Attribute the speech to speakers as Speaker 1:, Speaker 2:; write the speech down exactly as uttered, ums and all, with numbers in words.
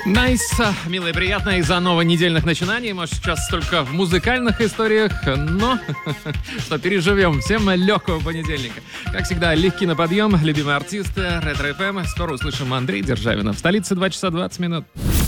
Speaker 1: Найс, nice, мило и приятно из-за новонедельных начинаний. Может, сейчас только в музыкальных историях, но что переживем. Всем легкого понедельника. Как всегда, легкий на подъем, любимые артисты, Ретро эф эм. Скоро услышим Андрея Державина. В столице два часа двадцать минут.